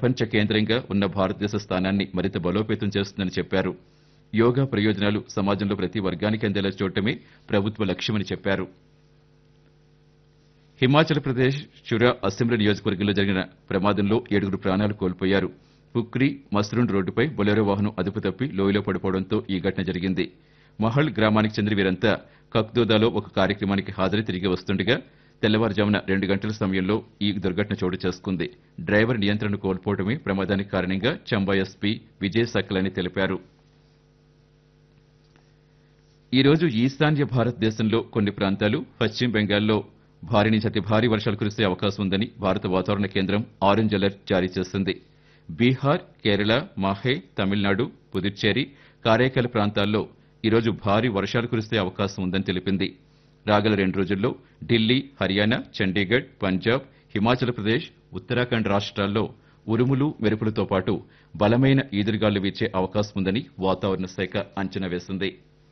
ప్రపంచ కేంద్రంగా ఉన్న భారతదేశ స్థానాన్ని మరింత బలోపేతం చేస్తుందని చెప్పారు. యోగా ప్రయోజనాలు సమాజంలో ప్రతి వర్గానికి అందేలా చూడటమే ప్రభుత్వ లక్ష్యమని చెప్పారు. హిమాచల్ ప్రదేశ్ చురా అసెంబ్లీ నియోజకవర్గంలో జరిగిన ప్రమాదంలో 7 ప్రాణాలు కోల్పోయారు. పుక్రి మస్రూన్ రోడ్డుపై బొలెరో వాహనం అదుపు తప్పి లోయలో పడిపోవడంతో ఈ ఘటన జరిగింది. మహల్ గ్రామానికి చెందిన వీరంతా కక్దోదాలో ఒక కార్యక్రమానికి హాజరై తిరిగి వస్తుండగా తెల్లవారుజామున 2 గంటల సమయంలో ఈ దుర్ఘటన చోటు చేసుకుంది. డ్రైవర్ నియంత్రణ కోల్పోవడమే ప్రమాదానికి కారణంగా చంబా ఎస్పీ విజయ్ సక్లాని తెలిపారు. ఈ రోజు ఈశాన్య భారతదేశంలో కొన్ని ప్రాంతాలు, పశ్చిమ బెంగాల్లో భారీ నుంచి అతి భారీ వర్షాలు కురిసే అవకాశం ఉందని భారత వాతావరణ కేంద్రం ఆరెంజ్ అలర్ట్ జారీ చేసింది. బీహార్, కేరళ, మాహే, తమిళనాడు, పుదుచ్చేరి, కారైకాల్ ప్రాంతాల్లో ఈరోజు భారీ వర్షాలు కురిసే అవకాశం ఉందని తెలిపింది. రాగల 2 రోజుల్లో ఢిల్లీ, హర్యానా, చండీగఢ్, పంజాబ్, హిమాచల్ ప్రదేశ్, ఉత్తరాఖండ్ రాష్ట్రాల్లో ఉరుములు, మెరుపులతో పాటు బలమైన ఈదురుగాలు వీచే అవకాశం ఉందని వాతావరణ శాఖ అంచనా వేసింది.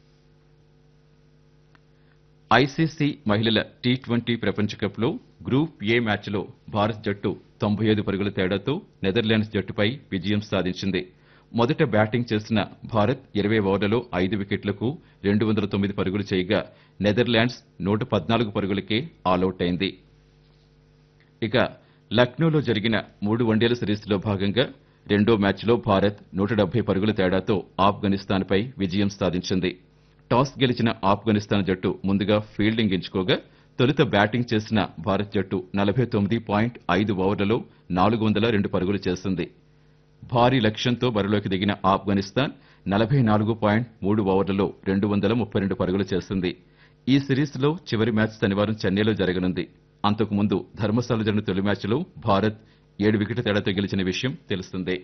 ఐసీసీ మహిళల టీ20 ప్రపంచ కప్లో గ్రూప్ ఏ మ్యాచ్లో భారత్ జట్టు 95 పరుగుల తేడాతో నెదర్లాండ్స్ జట్టుపై విజయం సాధించింది. మొదట బ్యాటింగ్ చేసిన భారత్ 20 ఓవర్లలో 5 వికెట్లకు 209 పరుగులు చేయగా నెదర్లాండ్స్ 114 పరుగులకే ఆలౌట్ అయింది. ఇక లక్నోలో జరిగిన 3 వన్డేల సిరీస్లో భాగంగా రెండో మ్యాచ్లో భారత్ 170 పరుగుల తేడాతో ఆఫ్ఘనిస్తాన్పై విజయం సాధించింది. టాస్ గెలిచిన ఆఫ్ఘనిస్తాన్ జట్టు ముందుగా ఫీల్డింగ్ ఎంచుకోగా తొలుత బ్యాటింగ్ చేసిన భారత్ జట్టు 49.5 ఓవర్లలో 402 పరుగులు చేసింది. భారీ లక్ష్యంతో బరిలోకి దిగిన ఆఫ్ఘనిస్తాన్ 44.3 ఓవర్లలో 232 పరుగులు చేసింది. ఈ సిరీస్లో చివరి మ్యాచ్ శనివారం చెన్నైలో జరగనుంది. అంతకుముందు ధర్మశాల జరిగిన తొలి మ్యాచ్లో భారత్ 7 వికెట్ల తేడాతో గెలిచిన విషయం తెలిసిందే.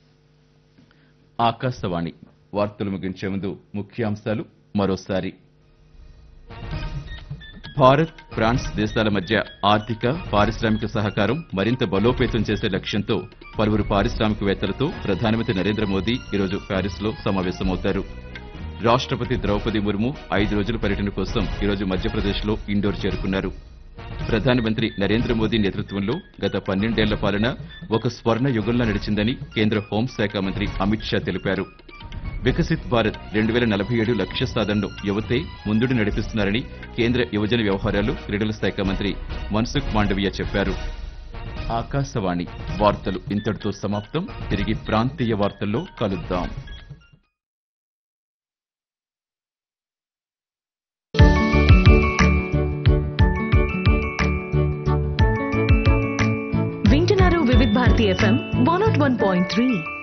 ఆకాశవాణి వార్తలు ముగించే ముందు ముఖ్యాంశాలు మరోసారి. భారత్, ఫ్రాన్స్ దేశాల మధ్య ఆర్థిక, పారిశ్రామిక సహకారం మరింత బలోపేతం చేసే లక్ష్యంతో పలువురు పారిశ్రామికవేత్తలతో ప్రధానమంత్రి నరేంద్ర మోదీ ఈరోజు ప్యారిస్లో సమావేశమవుతారు. రాష్ట్రపతి ద్రౌపది ముర్ము 5 రోజుల పర్యటన కోసం ఈరోజు మధ్యప్రదేశ్లో ఇండోర్ చేరుకున్నారు. ప్రధానమంత్రి నరేంద్ర మోదీ నేతృత్వంలో గత 12 ఏళ్ల పాలన ఒక స్వర్ణ యుగంలా నడిచిందని కేంద్ర హోంశాఖ మంత్రి అమిత్ షా తెలిపారు. వికసిత్ భారత్ 2047 లక్ష్య సాధనను యువతే ముందుడు నడిపిస్తున్నారని కేంద్ర యువజన వ్యవహారాలు, క్రీడల శాఖ మంత్రి మన్సుఖ్ మాండవీయ చెప్పారు. ఆకాశవాణి వార్తలు ఇంతటితో సమాప్తం. తిరిగి ప్రాంతీయ వార్తల్లో కలుద్దాం. వింటున్నారు వివిధ భారతి FM 101.3.